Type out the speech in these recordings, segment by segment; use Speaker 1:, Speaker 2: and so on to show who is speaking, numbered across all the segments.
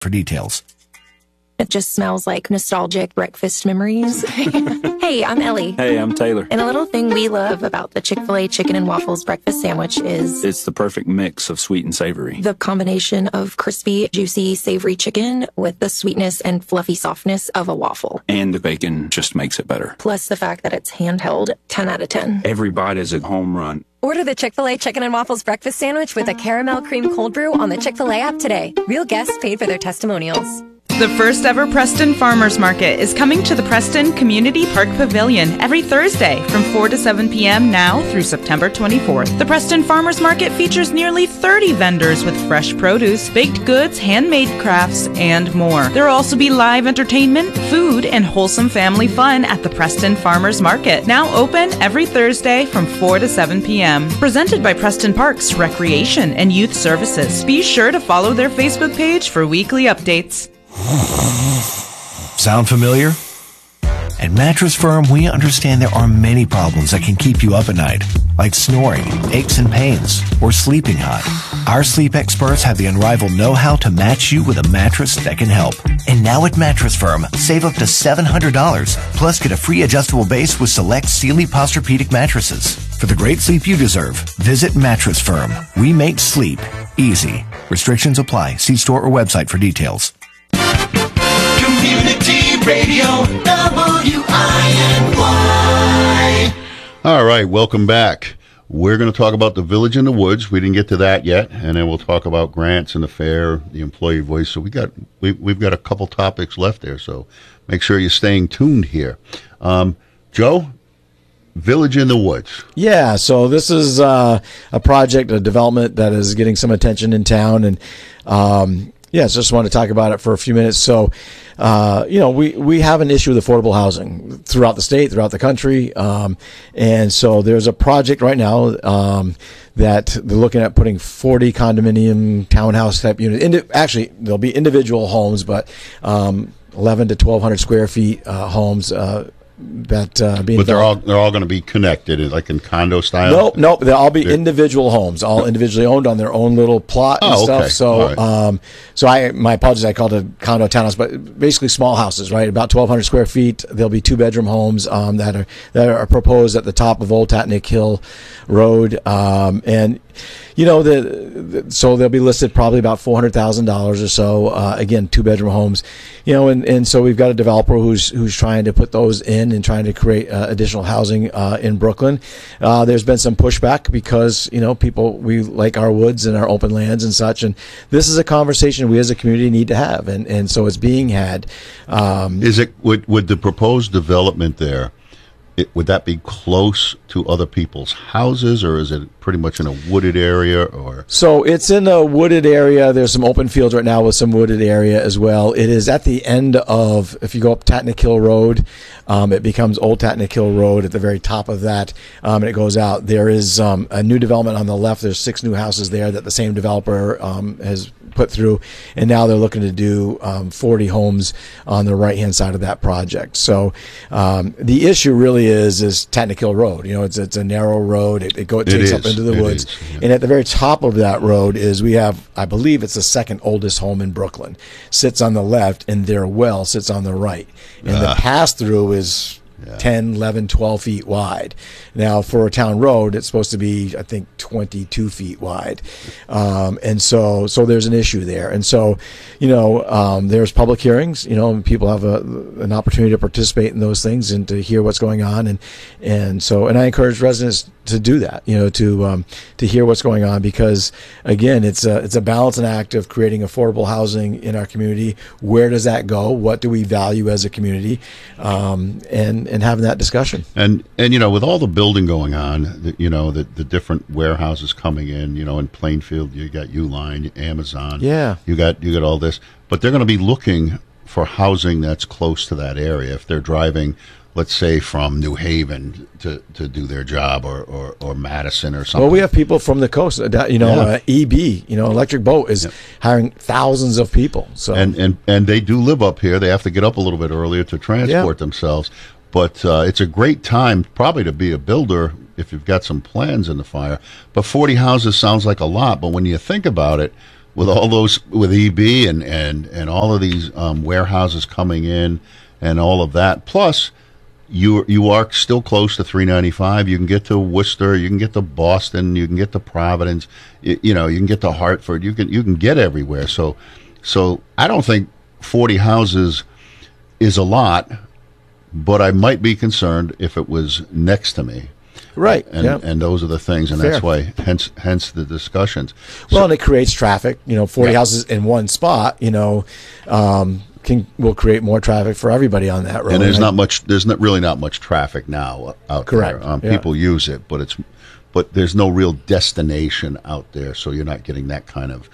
Speaker 1: for details.
Speaker 2: It just smells like nostalgic breakfast memories. Hey, I'm Ellie.
Speaker 3: Hey, I'm Taylor.
Speaker 2: And a little thing we love about the Chick-fil-A chicken and waffles breakfast sandwich is
Speaker 3: it's the perfect mix of sweet and savory.
Speaker 2: the combination of crispy, juicy, savory chicken with the sweetness and fluffy softness of a waffle.
Speaker 3: And the bacon just makes it better.
Speaker 2: Plus the fact that it's handheld, 10 out of 10.
Speaker 3: Every bite is a home run.
Speaker 4: Order the Chick-fil-A Chicken and Waffles Breakfast Sandwich with a caramel cream cold brew on the Chick-fil-A app today. Real guests paid for their testimonials.
Speaker 5: The first ever Preston Farmers Market is coming to the Preston Community Park Pavilion every Thursday from 4 to 7 p.m. now through September 24th. The Preston Farmers Market features nearly 30 vendors with fresh produce, baked goods, handmade crafts, and more. There will also be live entertainment, food, and wholesome family fun at the Preston Farmers Market, now open every Thursday from 4 to 7 p.m. Presented by Preston Parks, Recreation, and Youth Services. Be sure to follow their Facebook page for weekly updates.
Speaker 1: Sound familiar? At Mattress Firm, we understand there are many problems that can keep you up at night, like snoring, aches and pains, or sleeping hot. Our sleep experts have the unrivaled know-how to match you with a mattress that can help. And now at Mattress Firm, save up to $700, plus get a free adjustable base with select Sealy Posturepedic mattresses. For the great sleep you deserve, visit Mattress Firm. We make sleep easy. Restrictions apply. See store or website for details.
Speaker 6: Community Radio, WINY.
Speaker 7: All right, welcome back. We're going to talk about the Village in the Woods. We didn't get to that yet, and then we'll talk about grants and the fair, the employee voice. So we've got a couple topics left there. So make sure you're staying tuned here. Joe, Village in the Woods.
Speaker 8: Yeah, so this is a project, a development that is getting some attention in town, and yes, just want to talk about it for a few minutes. So, we have an issue with affordable housing throughout the state, throughout the country. And so there's a project right now that they're looking at putting 40 condominium townhouse type units. Actually, there'll be individual homes, but 11 to 1,200 square feet homes that being
Speaker 7: But they're all going to be connected, like in condo style?
Speaker 8: Nope. They'll all be individual homes, all individually owned on their own little plot and stuff.
Speaker 7: Okay.
Speaker 8: So, my apologies, I called it a condo townhouse, but basically small houses, right? About 1,200 square feet. There'll be 2-bedroom homes that are proposed at the top of Old Tatnick Hill Road, and. So they'll be listed probably about $400,000 or so. Again, 2-bedroom homes, and so we've got a developer who's trying to put those in and trying to create additional housing in Brooklyn. There's been some pushback because we like our woods and our open lands and such, and this is a conversation we as a community need to have, and so it's being had.
Speaker 7: Would the proposed development there? Would that be close to other people's houses, or is it pretty much in a wooded area? Or
Speaker 8: so it's in a wooded area. There's some open fields right now with some wooded area as well. It is at the end of, if you go up Tatnick Hill Road, it becomes Old Tatnick Hill Road at the very top of that, and it goes out. There is a new development on the left. There's 6 new houses there that the same developer has put through, and now they're looking to do 40 homes on the right-hand side of that project. So the issue really is Tatnick Hill Road. It's a narrow road. It takes up into the woods.
Speaker 7: Yeah.
Speaker 8: And at the very top of that road is we have, I believe it's the second oldest home in Brooklyn. Sits on the left, and their well sits on the right. And the pass-through is 10, 11, 12 feet wide. Now, for a town road, it's supposed to be, I think, 22 feet wide. And so there's an issue there. And so, there's public hearings, and people have an opportunity to participate in those things and to hear what's going on. And I encourage residents to do that, to hear what's going on, because again, it's a balancing act of creating affordable housing in our community. Where does that go? What do we value as a community? And having that discussion.
Speaker 7: And with all the building going on, the different warehouses coming in, in Plainfield, you got Uline, Amazon.
Speaker 8: Yeah.
Speaker 7: You got all this, but they're going to be looking for housing that's close to that area. If they're driving, let's say, from New Haven to do their job, or Madison or something.
Speaker 8: Well, we have people from the coast. EB, Electric Boat is hiring thousands of people. So
Speaker 7: and they do live up here. They have to get up a little bit earlier to transport themselves. But it's a great time probably to be a builder if you've got some plans in the fire. But 40 houses sounds like a lot. But when you think about it, with all those, with EB and all of these warehouses coming in and all of that. Plus, you are still close to 395. You can get to Worcester, you can get to Boston, you can get to Providence, you can get to Hartford. You can get everywhere. So I don't think 40 houses is a lot, but I might be concerned if it was next to me.
Speaker 8: Right.
Speaker 7: And those are the things, and
Speaker 8: Fair.
Speaker 7: that's why hence the discussions.
Speaker 8: Well, and it creates traffic. 40 houses in one spot, will create more traffic for everybody on that road.
Speaker 7: And there's really not much traffic now out
Speaker 8: Correct.
Speaker 7: there. People use it, but there's no real destination out there, so you're not getting that kind of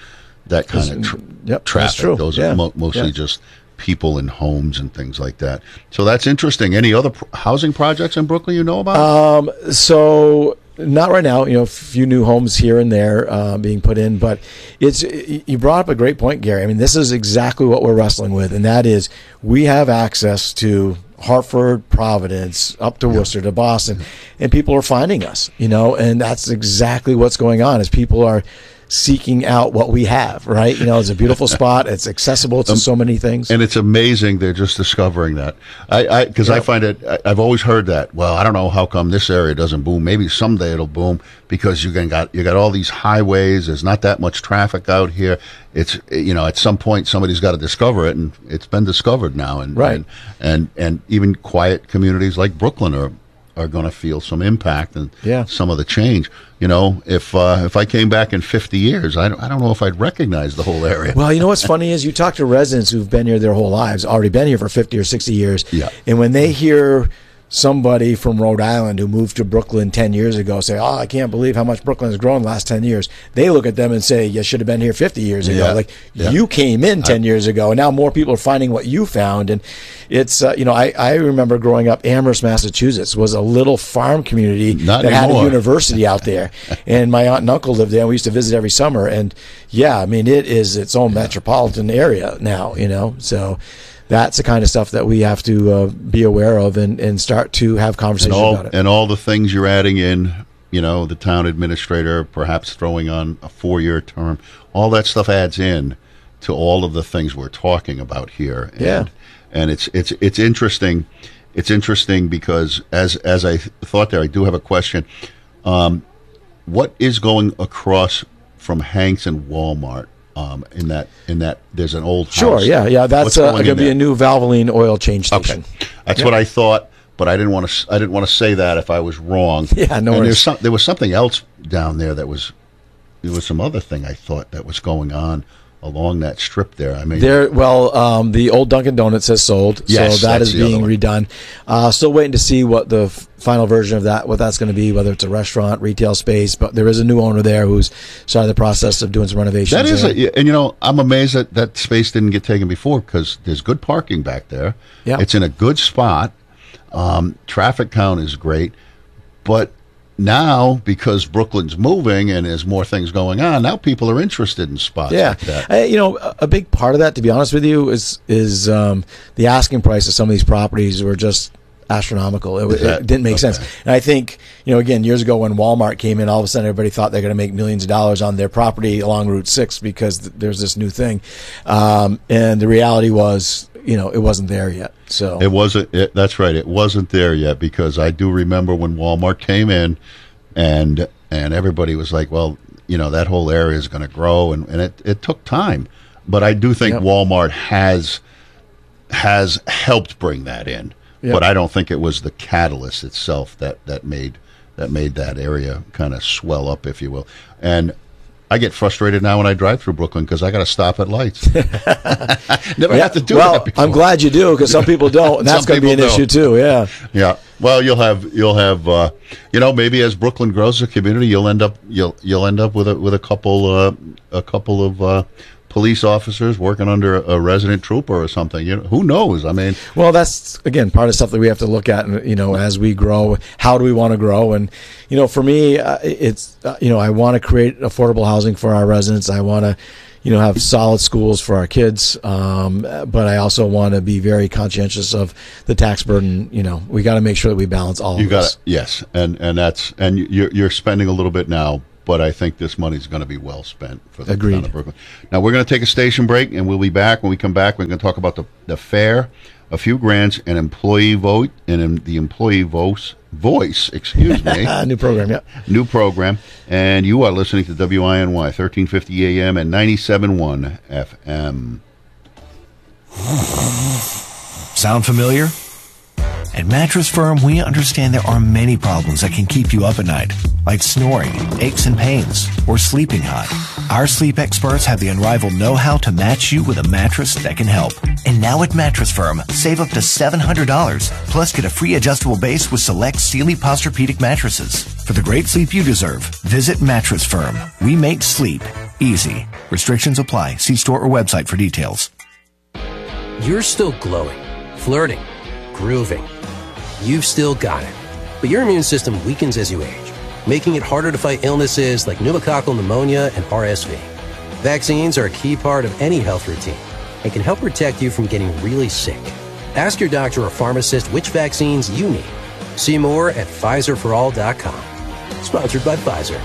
Speaker 8: Yep,
Speaker 7: traffic.
Speaker 8: that's true.
Speaker 7: Those are mostly just people in homes and things like that. So that's interesting. Any other housing projects in Brooklyn you know about?
Speaker 8: So not right now. A few new homes here and there being put in, but you brought up a great point, Gary. I mean, this is exactly what we're wrestling with, and that is we have access to Hartford, Providence, up to Worcester, to Boston, and people are finding us. And that's exactly what's going on. Is people are seeking out what we have, right? It's a beautiful spot. It's accessible to so many things.
Speaker 7: And it's amazing they're just discovering that. Because I find it, I've always heard that, well, I don't know how come this area doesn't boom. Maybe someday it'll boom because you got all these highways. There's not that much traffic out here. It's, at some point somebody's got to discover it, and it's been discovered now. And,
Speaker 8: right.
Speaker 7: and even quiet communities like Brooklyn are going to feel some impact and some of the change. If I came back in 50 years, I don't know if I'd recognize the whole area.
Speaker 8: Well, what's funny is you talk to residents who've been here their whole lives, already been here for 50 or 60 years, and when they hear somebody from Rhode Island who moved to Brooklyn 10 years ago say, I can't believe how much Brooklyn has grown in the last 10 years. They look at them and say, you should have been here 50 years ago. You came in 10 years ago, and now more people are finding what you found. And it's, I remember growing up, Amherst, Massachusetts was a little farm community had a university out there. And my aunt and uncle lived there, and we used to visit every summer. And it is its own metropolitan area now, so that's the kind of stuff that we have to be aware of and start to have conversations about it.
Speaker 7: And all the things you're adding in, the town administrator perhaps throwing on a 4-year term, all that stuff adds in to all of the things we're talking about here. And it's interesting. It's interesting because as I thought there, I do have a question. What is going across from Hanks and Walmart? In that there's an old house.
Speaker 8: Sure, yeah. That's going to be a new Valvoline oil change station.
Speaker 7: Okay. That's what I thought, but I didn't want to say that if I was wrong.
Speaker 8: Yeah, no worries.
Speaker 7: There was something else down there there was some other thing I thought that was going on along that strip there. I mean,
Speaker 8: the old Dunkin' Donuts has sold,
Speaker 7: yes,
Speaker 8: so that is being redone. Still waiting to see what the final version of that, what that's going to be, whether it's a restaurant, retail space. But there is a new owner there who's started the process of doing some renovations.
Speaker 7: That is, and I'm amazed that space didn't get taken before because there's good parking back there.
Speaker 8: Yeah,
Speaker 7: it's in a good spot. Traffic count is great, but now, because Brooklyn's moving and there's more things going on, now people are interested in spots like that.
Speaker 8: A big part of that, to be honest with you, is the asking price of some of these properties were just astronomical. It didn't make sense. And I think, again, years ago when Walmart came in, all of a sudden everybody thought they're going to make millions of dollars on their property along Route 6 because there's this new thing. And the reality was, it wasn't there yet. So
Speaker 7: it wasn't. That's right. It wasn't there yet because I do remember when Walmart came in, and everybody was like, "Well, that whole area is going to grow," and it took time. But I do think Walmart has helped bring that in. Yep. But I don't think it was the catalyst itself that made that area kind of swell up, if you will. And I get frustrated now when I drive through Brooklyn because I got to stop at lights. Never have to do that before.
Speaker 8: I'm glad you do because some people don't, and that's going to be an issue too. Yeah.
Speaker 7: Yeah. Well, you'll have maybe as Brooklyn grows as a community, you'll end up with a couple of police officers working under a resident trooper or something. Who knows? I mean,
Speaker 8: well, that's again part of stuff that we have to look at. As we grow, how do we want to grow? And for me, it's I want to create affordable housing for our residents. I want to have solid schools for our kids. But I also want to be very conscientious of the tax burden. We got to make sure that we balance all of this.
Speaker 7: Yes, and you're spending a little bit now but I think this money is going to be well spent for the
Speaker 8: Agreed.
Speaker 7: town of Brooklyn. Now, we're going to take a station break, and we'll be back. When we come back, we're going to talk about the fair, a few grants, and employee vote, and the employee voice, excuse me.
Speaker 8: New program, yeah.
Speaker 7: New program. And you are listening to WINY, 1350 AM and 97.1 FM.
Speaker 1: Sound familiar? At Mattress Firm, we understand there are many problems that can keep you up at night, like snoring, aches and pains, or sleeping hot. Our sleep experts have the unrivaled know-how to match you with a mattress that can help. And now at Mattress Firm, save up to $700, plus get a free adjustable base with select Sealy Posturepedic mattresses. For the great sleep you deserve, visit Mattress Firm. We make sleep easy. Restrictions apply. See store or website for details.
Speaker 9: You're still glowing, flirting, grooving. You've still got it. But your immune system weakens as you age, making it harder to fight illnesses like pneumococcal pneumonia and RSV. Vaccines are a key part of any health routine and can help protect you from getting really sick. Ask your doctor or pharmacist which vaccines you need. See more at PfizerForAll.com. Sponsored by Pfizer.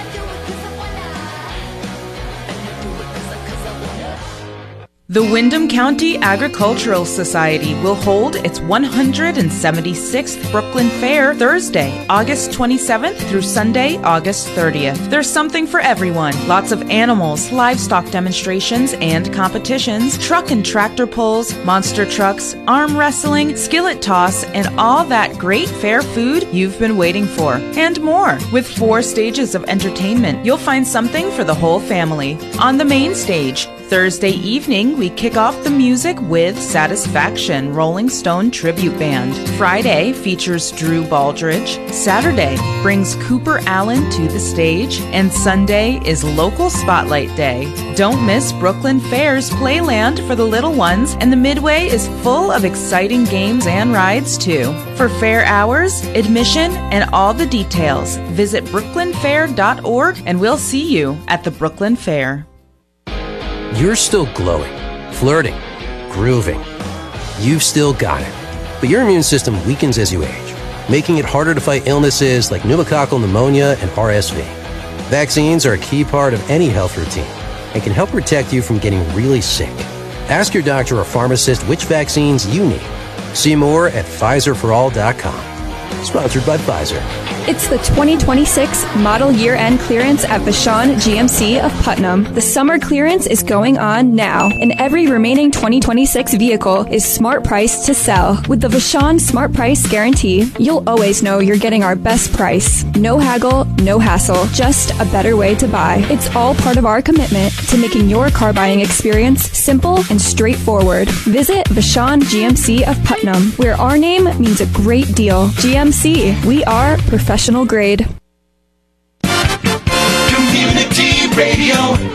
Speaker 5: The Windham County Agricultural Society will hold its 176th Brooklyn Fair Thursday, August 27th through Sunday, August 30th. There's something for everyone. Lots of animals, livestock demonstrations and competitions, truck and tractor pulls, monster trucks, arm wrestling, skillet toss, and all that great fair food you've been waiting for, and more. With 4 stages of entertainment, you'll find something for the whole family. On the main stage, Thursday evening, we kick off the music with Satisfaction Rolling Stone Tribute Band. Friday features Drew Baldridge. Saturday brings Cooper Allen to the stage. And Sunday is Local Spotlight Day. Don't miss Brooklyn Fair's Playland for the little ones, and the Midway is full of exciting games and rides too. For fair hours, admission, and all the details, visit brooklynfair.org and we'll see you at the Brooklyn Fair.
Speaker 9: You're still glowing, flirting, grooving. You've still got it. But your immune system weakens as you age, making it harder to fight illnesses like pneumococcal pneumonia and RSV. Vaccines are a key part of any health routine and can help protect you from getting really sick. Ask your doctor or pharmacist which vaccines you need. See more at PfizerForAll.com. Sponsored by Pfizer.
Speaker 10: It's the 2026 model year-end clearance at Vashon GMC of Putnam. The summer clearance is going on now, and every remaining 2026 vehicle is smart priced to sell. With the Vashon Smart Price Guarantee, you'll always know you're getting our best price. No haggle, no hassle, just a better way to buy. It's all part of our commitment to making your car buying experience simple and straightforward. Visit Vashon GMC of Putnam, where our name means a great deal. GMC, we are professional grade.
Speaker 6: Community Radio,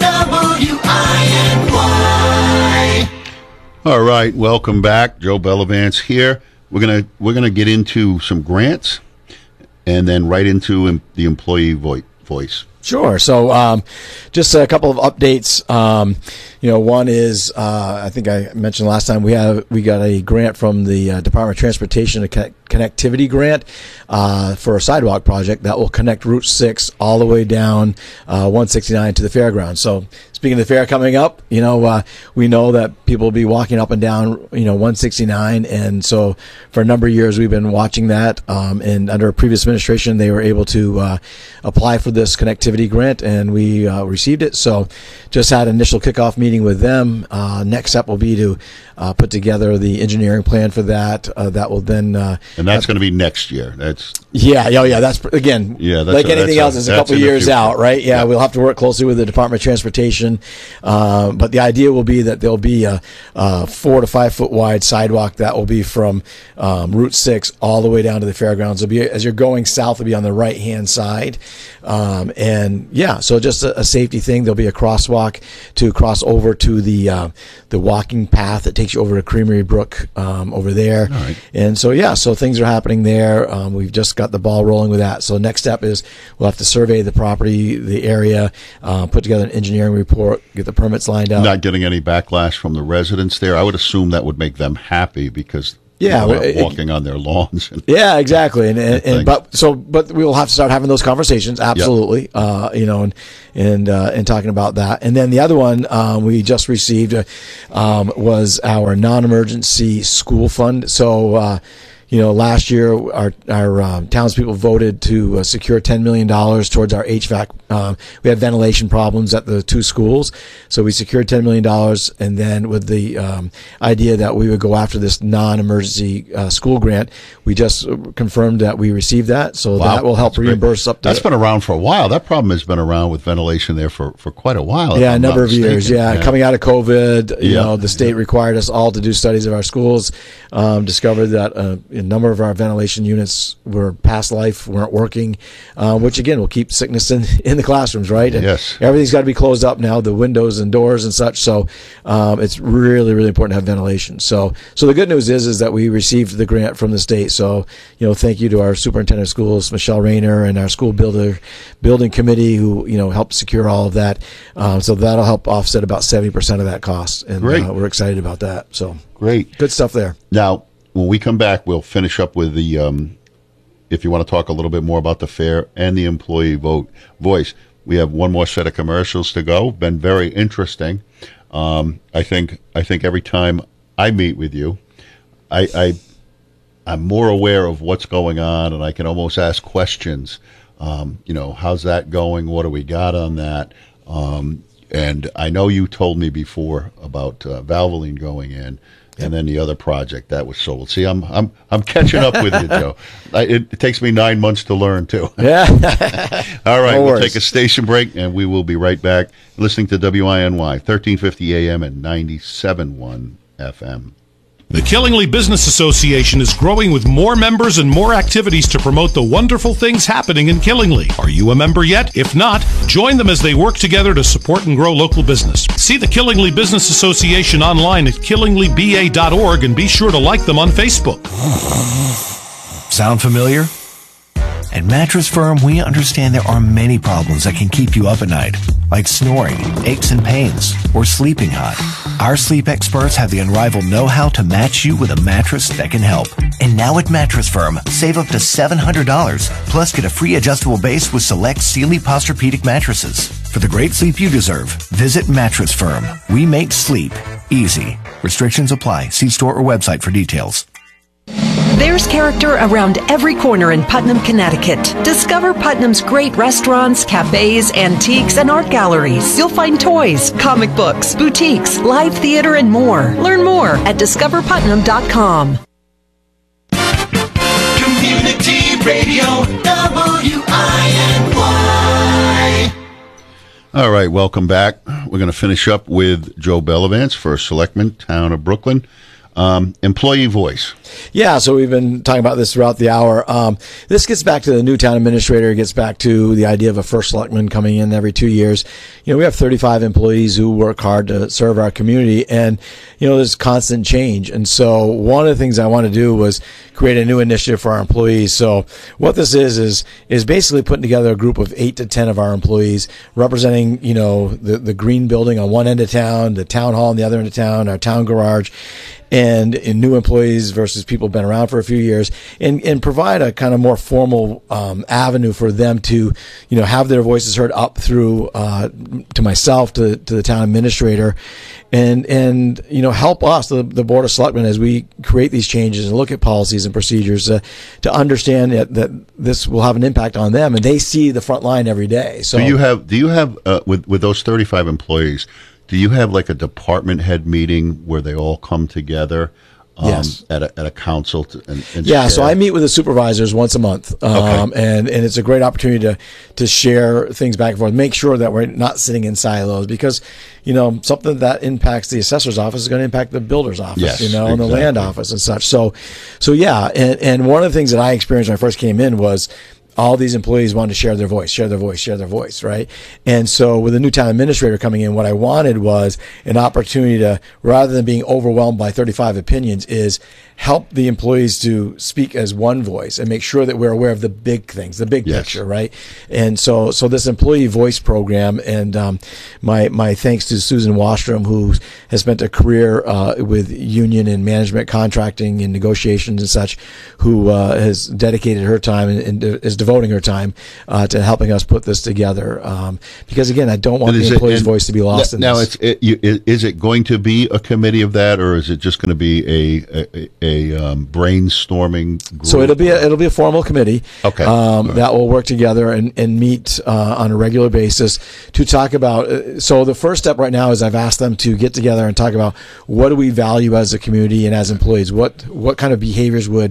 Speaker 6: WINY.
Speaker 7: All right, welcome back. Joe Bellavance here. We're gonna get into some grants, and then right into the employee voice.
Speaker 8: Sure. So, just a couple of updates. One is I think I mentioned last time we got a grant from the Department of Transportation, a connectivity grant for a sidewalk project that will connect Route 6 all the way down 169 to the fairgrounds. So, speaking of the fair coming up, we know that people will be walking up and down 169, and so for a number of years we've been watching that. And under a previous administration, they were able to apply for this connectivity grant, and we received it. So, just had an initial kickoff meeting with them. Next step will be to put together the engineering plan for that. That will then
Speaker 7: and that's going to be next year. That's
Speaker 8: That's again, like anything else, it's a couple years out, right? Yeah, we'll have to work closely with the Department of Transportation, but the idea will be that there'll be a 4 to 5 foot wide sidewalk that will be from Route 6 all the way down to the fairgrounds. It'll be, as you're going south, it'll be on the right hand side, so just a safety thing. There'll be a crosswalk to cross over to the walking path that takes you over to Creamery Brook over there.
Speaker 7: All right.
Speaker 8: And so things are happening there. We've just got the ball rolling with that. So next step is we'll have to survey the property, the area, put together an engineering report, get the permits lined up.
Speaker 7: Not getting any backlash from the residents there. I would assume that would make them happy because
Speaker 8: Yeah,
Speaker 7: walking on their lawns.
Speaker 8: Yeah, exactly. But we will have to start having those conversations. Absolutely. Yep. And talking about that. And then the other one we just received was our non-emergency school fund. So, last year our townspeople voted to secure $10 million towards our HVAC. We had ventilation problems at the two schools, so we secured $10 million, and then with the idea that we would go after this non-emergency school grant, we just confirmed that we received that, so that will help reimburse up to...
Speaker 7: That's been around for a while. That problem has been around with ventilation there for quite a while.
Speaker 8: Yeah, a number of years. Yeah, coming out of COVID, the state required us all to do studies of our schools, discovered that a number of our ventilation units were past life, weren't working, which again will keep sickness in the classrooms, right? And
Speaker 7: yes.
Speaker 8: Everything's got to be closed up now, the windows and doors and such. So it's really, really important to have ventilation. So the good news is that we received the grant from the state. So thank you to our superintendent of schools, Michelle Rayner, and our school building committee who helped secure all of that. So that'll help offset about 70% of that cost, and we're excited about that. So
Speaker 7: great,
Speaker 8: good stuff there.
Speaker 7: Now, when we come back, we'll finish up with the, if you want to talk a little bit more about the fair and the employee voice. We have one more set of commercials to go. Been very interesting. I think every time I meet with you, I'm more aware of what's going on, and I can almost ask questions. How's that going? What do we got on that? And I know you told me before about Valvoline going in. And then the other project that was sold. See, I'm catching up with you, Joe. It takes me 9 months to learn too.
Speaker 8: Yeah.
Speaker 7: All right, we'll take a station break, and we will be right back. Listening to WINY 1350 AM and 97.1 FM.
Speaker 11: The Killingly Business Association is growing with more members and more activities to promote the wonderful things happening in Killingly. Are you a member yet? If not, join them as they work together to support and grow local business. See the Killingly Business Association online at killinglyba.org, and be sure to like them on Facebook.
Speaker 1: Sound familiar? At Mattress Firm, we understand there are many problems that can keep you up at night, like snoring, aches and pains, or sleeping hot. Our sleep experts have the unrivaled know-how to match you with a mattress that can help. And now at Mattress Firm, save up to $700, plus get a free adjustable base with select Sealy Posturepedic mattresses. For the great sleep you deserve, visit Mattress Firm. We make sleep easy. Restrictions apply. See store or website for details.
Speaker 12: There's character around every corner in Putnam, Connecticut. Discover Putnam's great restaurants, cafes, antiques, and art galleries. You'll find toys, comic books, boutiques, live theater, and more. Learn more at discoverputnam.com.
Speaker 6: Community Radio, WINY.
Speaker 7: All right, welcome back. We're going to finish up with Joe Bellavance, First Selectman, Town of Brooklyn. Employee voice.
Speaker 8: Yeah, so we've been talking about this throughout the hour. This gets back to the new town administrator. It gets back to the idea of a first selectman coming in every 2 years. We have 35 employees who work hard to serve our community, and there's constant change. And so one of the things I want to do was create a new initiative for our employees. So what this is basically putting together a group of 8 to 10 of our employees representing, the green building on one end of town, the town hall on the other end of town, our town garage, and in new employees versus people who've been around for a few years, and provide a kind of more formal avenue for them to, have their voices heard up through to myself, to the town administrator, and help us, the Board of Selectmen, as we create these changes and look at policies and procedures to understand that this will have an impact on them, and they see the front line every day. So, do you
Speaker 7: have with those 35 employees? Do you have like a department head meeting where they all come together?
Speaker 8: Yes.
Speaker 7: At a council and
Speaker 8: share? So I meet with the supervisors once a month, and it's a great opportunity to share things back and forth, make sure that we're not sitting in silos, because something that impacts the assessor's office is going to impact the builder's office, and the land office and such. So yeah, and one of the things that I experienced when I first came in was all these employees wanted to share their voice, right? And so with a new town administrator coming in, what I wanted was an opportunity to, rather than being overwhelmed by 35 opinions, is help the employees to speak as one voice and make sure that we're aware of the big things, the big picture, right? And so this employee voice program, and my thanks to Susan Wastrom, who has spent a career with union and management contracting and negotiations and such, who has dedicated her time and is devoting her time to helping us put this together. Because again, I don't want the employee's voice to be lost in this.
Speaker 7: Now, is it going to be a committee of that, or is it just going to be a brainstorming group?
Speaker 8: So it'll be a formal committee.
Speaker 7: Okay.
Speaker 8: That will work together and meet on a regular basis to talk about. So the first step right now is I've asked them to get together and talk about what do we value as a community and as employees. What kind of behaviors would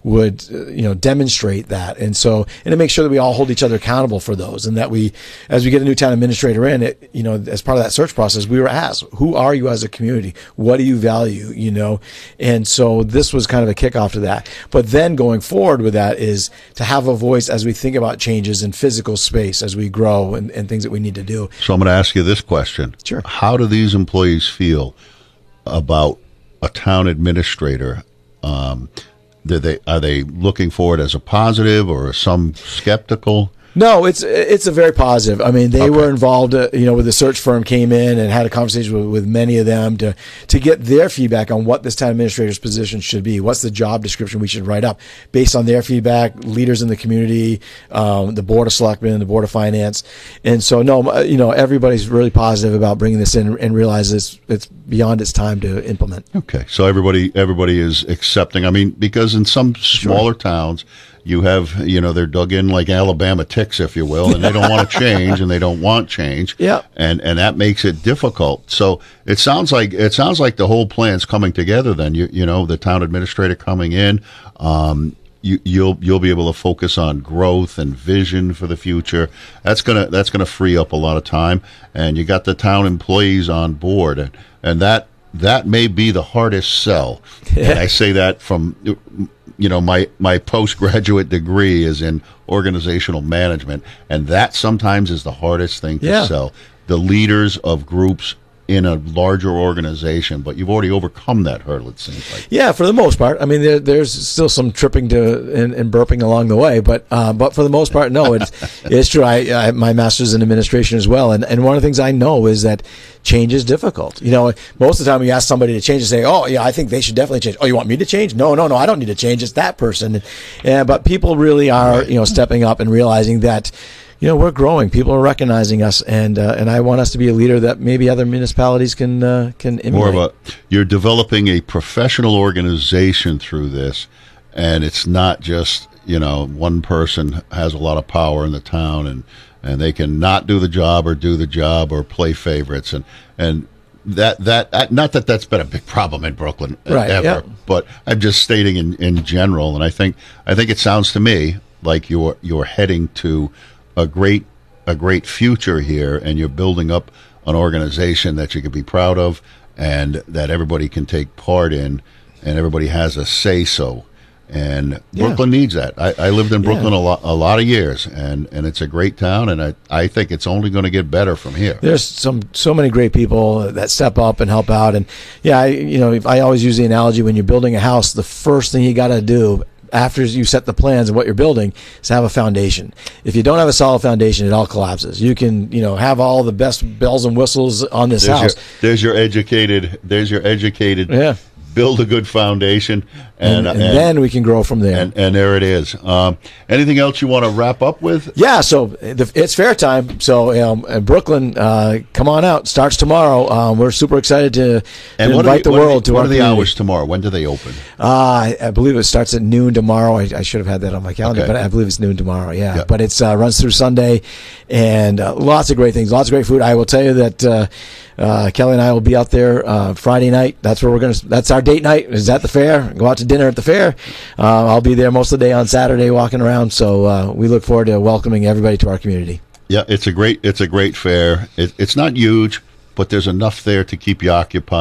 Speaker 8: demonstrate that, and to make sure that we all hold each other accountable for those, and that we, as we get a new town administrator in, as part of that search process, we were asked, who are you as a community? What do you value? And so this was kind of a kickoff to that. But then going forward with that is to have a voice as we think about changes in physical space as we grow and things that we need to do.
Speaker 7: So I'm going to ask you this question.
Speaker 8: Sure.
Speaker 7: How do these employees feel about a town administrator? Are they looking for it as a positive, or some skeptical?
Speaker 8: No, it's a very positive. I mean, they were involved, with the search firm came in and had a conversation with many of them to get their feedback on what this town administrator's position should be. What's the job description we should write up based on their feedback, leaders in the community, the Board of Selectmen, the Board of Finance. And so, everybody's really positive about bringing this in and realizes it's beyond its time to implement.
Speaker 7: Okay. So everybody is accepting. I mean, because in some smaller towns, you have, they're dug in like Alabama ticks, if you will, and they don't want to change, and they don't want change.
Speaker 8: Yeah.
Speaker 7: And that makes it difficult. So it sounds like the whole plan's coming together then. The town administrator coming in, you'll be able to focus on growth and vision for the future. That's gonna free up a lot of time, and you got the town employees on board, and that may be the hardest sell.
Speaker 8: Yeah.
Speaker 7: And I say that from my postgraduate degree is in organizational management, and that sometimes is the hardest thing to sell. The leaders of groups in a larger organization, but you've already overcome that hurdle, it seems like.
Speaker 8: Yeah, for the most part. I mean, there's still some tripping and burping along the way, but for the most part, no, it's true. I my master's in administration as well, and one of the things I know is that change is difficult. Most of the time you ask somebody to change and say, oh, yeah, I think they should definitely change. Oh, you want me to change? No, I don't need to change. It's that person. But people really are, stepping up and realizing that, we're growing. People are recognizing us, and I want us to be a leader that maybe other municipalities can emulate.
Speaker 7: You're developing a professional organization through this, and it's not just one person has a lot of power in the town, and they can not do the job or do the job or play favorites, and that not that that's been a big problem in Brooklyn ever, but I'm just stating in general, and I think it sounds to me like you're heading to a great future here, and you're building up an organization that you can be proud of and that everybody can take part in, and everybody has a say-so. And Brooklyn needs that. I lived in Brooklyn a lot of years, and it's a great town, and I think it's only going to get better from here.
Speaker 8: There's so many great people that step up and help out, and I always use the analogy, when you're building a house, the first thing you got to do after you set the plans of what you're building is have a foundation. If you don't have a solid foundation, it all collapses. You can, have all the best bells and whistles on this house.
Speaker 7: There's your educated.
Speaker 8: Yeah.
Speaker 7: Build a good foundation,
Speaker 8: and then we can grow from there.
Speaker 7: And there it is. Anything else you want to wrap up with?
Speaker 8: Yeah, so it's fair time. So Brooklyn, come on out. Starts tomorrow. We're super excited to invite the world to our community.
Speaker 7: What are the hours tomorrow? When do they open?
Speaker 8: I believe it starts at noon tomorrow. I should have had that on my calendar, but I believe it's noon tomorrow. Yeah. But it's runs through Sunday, and lots of great things, lots of great food. I will tell you that Kelly and I will be out there Friday night. That's where that's our date night, is at the fair. Go out to dinner at the fair. I'll be there most of the day on Saturday walking around, so we look forward to welcoming everybody to our community.
Speaker 7: Yeah, it's a great fair. It's not huge, but there's enough there to keep you occupied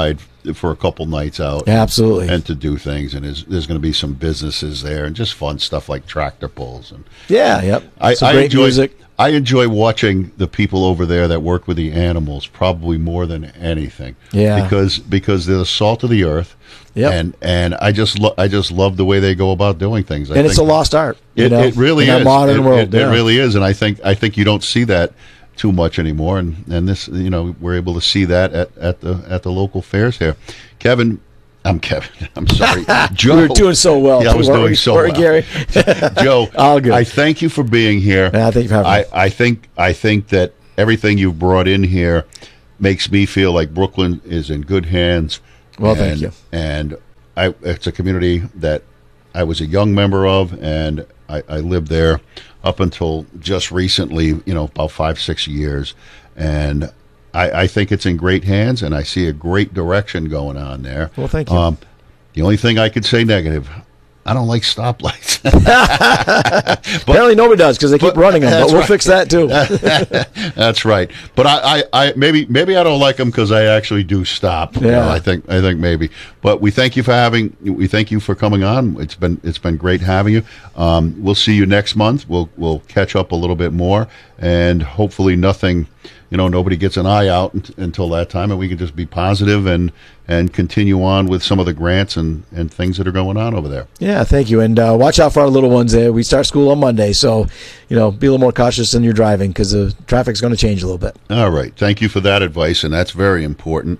Speaker 7: for a couple nights out.
Speaker 8: Yeah, absolutely.
Speaker 7: And to do things. And there's going to be some businesses there and just fun stuff like tractor pulls. And
Speaker 8: yep.
Speaker 7: I
Speaker 8: great
Speaker 7: enjoy
Speaker 8: music.
Speaker 7: I enjoy watching the people over there that work with the animals probably more than anything.
Speaker 8: Yeah.
Speaker 7: Because they're the salt of the earth.
Speaker 8: Yep.
Speaker 7: And I just love the way they go about doing things.
Speaker 8: And it's a lost art.
Speaker 7: It really is.
Speaker 8: In our modern world.
Speaker 7: It really is. And I think you don't see that too much anymore. And this, we're able to see that at the local fairs here. I'm Kevin. I'm sorry, Joe.
Speaker 8: You're doing so well.
Speaker 7: Yeah, I was doing so well.
Speaker 8: Gary.
Speaker 7: Joe,
Speaker 8: all good.
Speaker 7: I thank you for being here.
Speaker 8: Yeah, thank you for having me.
Speaker 7: I think that everything you've brought in here makes me feel like Brooklyn is in good hands.
Speaker 8: Well, thank you.
Speaker 7: And it's a community that I was a young member of, and I lived there up until just recently, about 5-6 years. And I think it's in great hands, and I see a great direction going on there.
Speaker 8: Well, thank you.
Speaker 7: The only thing I could say negative, I don't like stoplights.
Speaker 8: Apparently nobody does because they keep running them, but we'll fix that too.
Speaker 7: That's right. But I maybe I don't like them because I actually do stop.
Speaker 8: Yeah.
Speaker 7: I think maybe. But we thank you for coming on. It's been great having you. We'll see you next month. We'll catch up a little bit more, and hopefully nobody gets an eye out until that time, and we can just be positive and continue on with some of the grants and things that are going on over there.
Speaker 8: Yeah, thank you. And watch out for our little ones. We start school on Monday, so be a little more cautious in your driving because the traffic's going to change a little bit.
Speaker 7: All right. Thank you for that advice, and that's very important.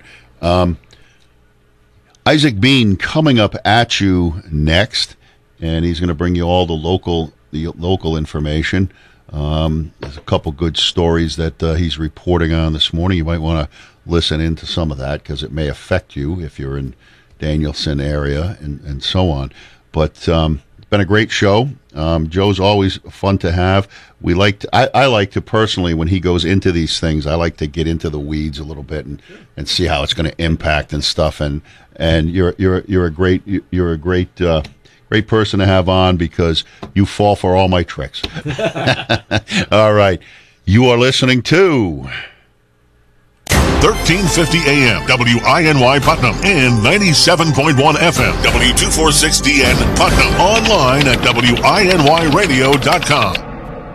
Speaker 7: Isaac Bean coming up at you next, and he's going to bring you all the local information. There's a couple good stories that he's reporting on this morning. You might want to listen into some of that because it may affect you if you're in Danielson area and so on. But it's been a great show. Joe's always fun to have. I like to personally, when he goes into these things, I like to get into the weeds a little bit and see how it's going to impact and stuff. And you're a great person to have on because you fall for all my tricks. All right. You are listening to
Speaker 11: 1350 AM, WINY Putnam, and 97.1 FM, W246DN Putnam. Online at WINYradio.com.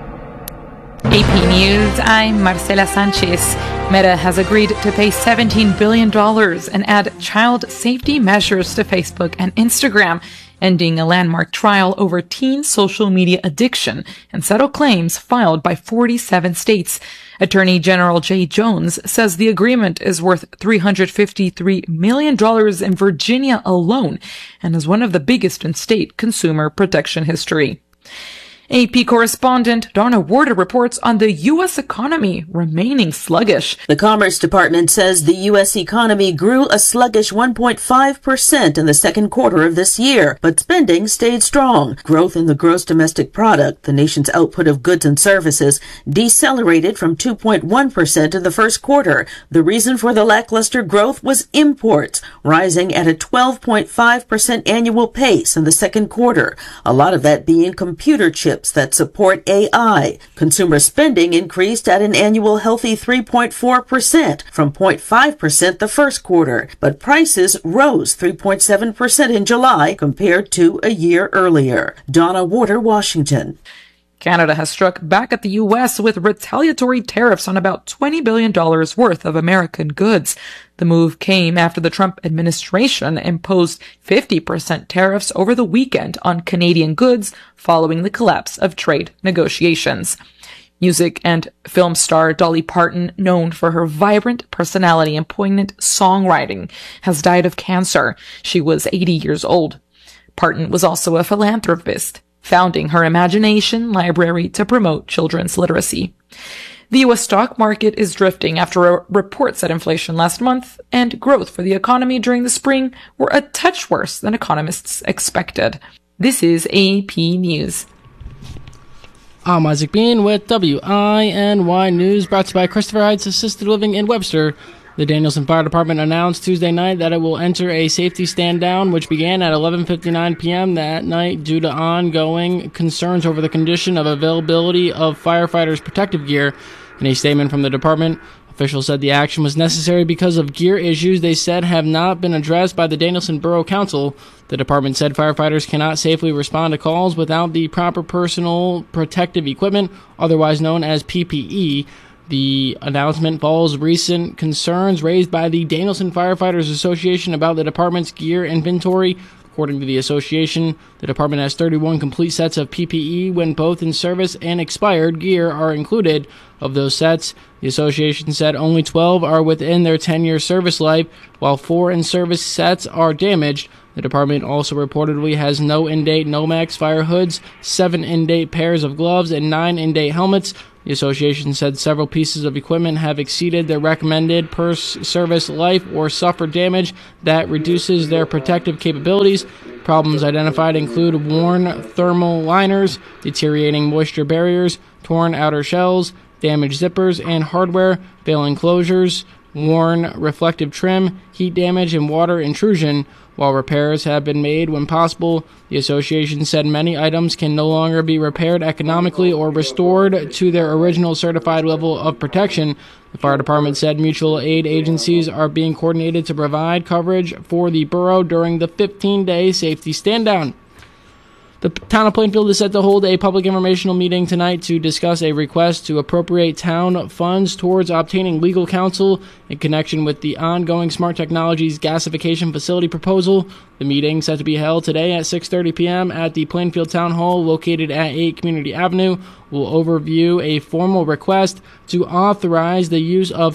Speaker 5: AP News, I'm Marcela Sanchez. Meta has agreed to pay $17 billion and add child safety measures to Facebook and Instagram, ending a landmark trial over teen social media addiction and settle claims filed by 47 states. Attorney General Jay Jones says the agreement is worth $353 million in Virginia alone and is one of the biggest in state consumer protection history. AP correspondent Donna Warder reports on the U.S. economy remaining sluggish.
Speaker 13: The Commerce Department says the U.S. economy grew a sluggish 1.5% in the second quarter of this year, but spending stayed strong. Growth in the gross domestic product, the nation's output of goods and services, decelerated from 2.1% in the first quarter. The reason for the lackluster growth was imports, rising at a 12.5% annual pace in the second quarter. A lot of that being computer chips that support AI. Consumer spending increased at an annual healthy 3.4% from 0.5% the first quarter, but prices rose 3.7% in July compared to a year earlier. Donna Warder, Washington.
Speaker 5: Canada has struck back at the U.S. with retaliatory tariffs on about $20 billion worth of American goods. The move came after the Trump administration imposed 50% tariffs over the weekend on Canadian goods following the collapse of trade negotiations. Music and film star Dolly Parton, known for her vibrant personality and poignant songwriting, has died of cancer. She was 80 years old. Parton was also a philanthropist, founding her Imagination Library to promote children's literacy. The U.S. stock market is drifting after reports that inflation last month and growth for the economy during the spring were a touch worse than economists expected. This is AP News.
Speaker 14: I'm Isaac Bean with WINY News, brought to you by Christopher Heights Assisted Living in Webster. The Danielson Fire Department announced Tuesday night that it will enter a safety stand-down, which began at 11:59 p.m. that night due to ongoing concerns over the condition of availability of firefighters' protective gear. In a statement from the department, Officials said the action was necessary because of gear issues they said have not been addressed by the Danielson Borough Council. The department said firefighters cannot safely respond to calls without the proper personal protective equipment, otherwise known as PPE. The announcement follows recent concerns raised by the Danielson Firefighters Association about the department's gear inventory. According to the association, the department has 31 complete sets of PPE when both in service and expired gear are included. Of those sets, the association said only 12 are within their 10-year service life, while 4 in-service sets are damaged. The department also reportedly has no in-date Nomex fire hoods, 7 in-date pairs of gloves, and 9 in-date helmets. The association said several pieces of equipment have exceeded their recommended per-service life or suffered damage that reduces their protective capabilities. Problems identified include worn thermal liners, deteriorating moisture barriers, torn outer shells, damaged zippers and hardware, failing closures, worn reflective trim, heat damage, and water intrusion. While repairs have been made when possible, the association said many items can no longer be repaired economically or restored to their original certified level of protection. The fire department said mutual aid agencies are being coordinated to provide coverage for the borough during the 15-day safety stand-down. The town of Plainfield is set to hold a public informational meeting tonight to discuss a request to appropriate town funds towards obtaining legal counsel in connection with the ongoing Smart Technologies gasification facility proposal. The meeting, set to be held today at 6:30 p.m. at the Plainfield Town Hall located at 8 Community Avenue, will overview a formal request to authorize the use of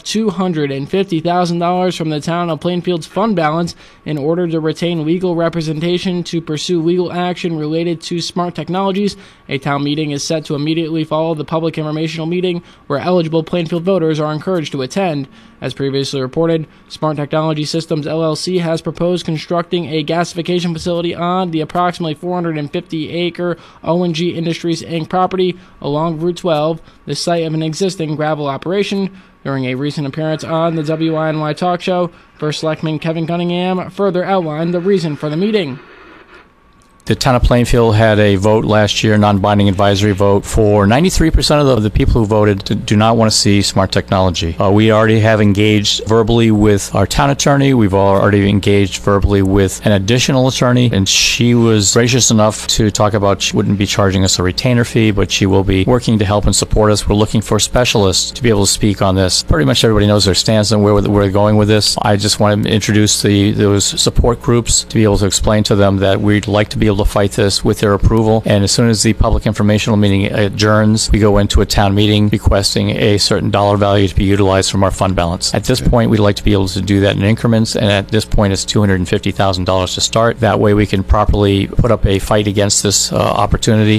Speaker 14: $250,000 from the town of Plainfield's fund balance in order to retain legal representation to pursue legal action related to Smart Technologies. A town meeting is set to immediately follow the public informational meeting where eligible Plainfield voters are encouraged to attend. As previously reported, Smart Technology Systems LLC has proposed constructing a gasification facility on the approximately 450-acre O&G Industries Inc. property along Route 12, the site of an existing gravel operation. During a recent appearance on the WINY talk show, First Selectman Kevin Cunningham further outlined the reason for the meeting.
Speaker 15: The town of Plainfield had a vote last year, non-binding advisory vote, for 93% of the people who voted do not want to see smart technology. We already have engaged verbally with our town attorney. We've already engaged verbally with an additional attorney, and she was gracious enough to talk about she wouldn't be charging us a retainer fee, but she will be working to help and support us. We're looking for specialists to be able to speak on this. Pretty much everybody knows their stance and where we're going with this. I just want to introduce those support groups to be able to explain to them that we'd like to be able to fight this with their approval, and as soon as the public informational meeting adjourns, we go into a town meeting requesting a certain dollar value to be utilized from our fund balance. At this point, we'd like to be able to do that in increments, and at this point it's $250,000 to start. That way we can properly put up a fight against this opportunity.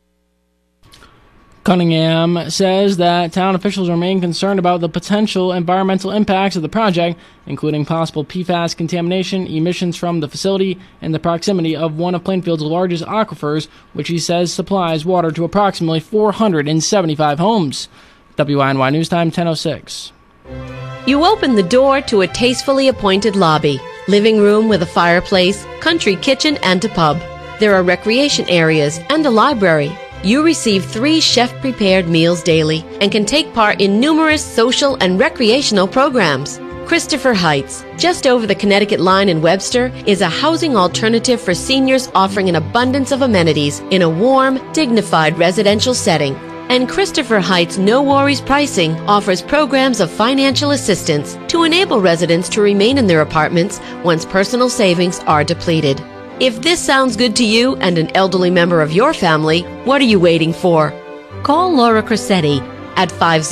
Speaker 14: Cunningham says that town officials remain concerned about the potential environmental impacts of the project, including possible PFAS contamination, emissions from the facility, and the proximity of one of Plainfield's largest aquifers, which he says supplies water to approximately 475 homes. WINY News Time, 10:06.
Speaker 16: You open the door to a tastefully appointed lobby, living room with a fireplace, country kitchen, and a pub. There are recreation areas and a library. You receive 3 chef-prepared meals daily and can take part in numerous social and recreational programs. Christopher Heights, just over the Connecticut line in Webster, is a housing alternative for seniors offering an abundance of amenities in a warm, dignified residential setting. And Christopher Heights No Worries Pricing offers programs of financial assistance to enable residents to remain in their apartments once personal savings are depleted. If this sounds good to you and an elderly member of your family, what are you waiting for? Call Laura Cressetti at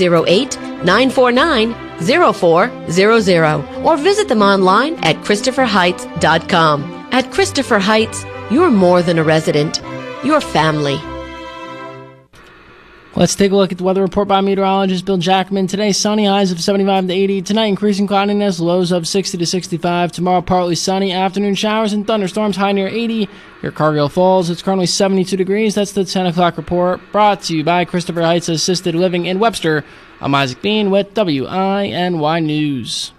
Speaker 16: 508-949-0400 or visit them online at ChristopherHeights.com. At Christopher Heights, you're more than a resident. You're family.
Speaker 14: Let's take a look at the weather report by meteorologist Bill Jackman. Today, sunny, highs of 75 to 80. Tonight, increasing cloudiness, lows of 60 to 65. Tomorrow, partly sunny, afternoon showers and thunderstorms, high near 80. Here, Cargill Falls, it's currently 72 degrees. That's the 10 o'clock report, brought to you by Christopher Heights Assisted Living in Webster. I'm Isaac Bean with WINY News.